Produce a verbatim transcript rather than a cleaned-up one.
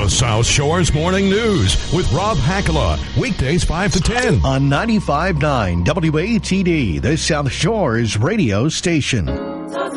The South Shores Morning News with Rob Hakala. Weekdays five to ten. On ninety-five point nine W A T D, the South Shores radio station.